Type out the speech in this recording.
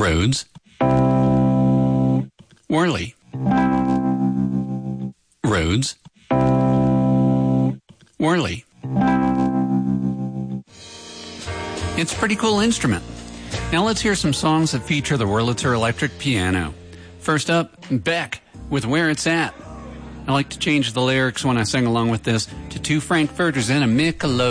Rhodes, Worley, Rhodes, Worley. It's a pretty cool instrument. Now let's hear some songs that feature the Wurlitzer electric piano. First up, Beck with Where It's At. I like to change the lyrics when I sing along with this to two frankfurters and a Michelob.